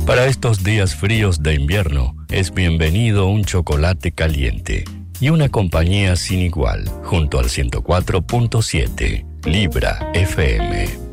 Para estos días fríos de invierno, es bienvenido un chocolate caliente y una compañía sin igual, junto al 104.7 Libra FM.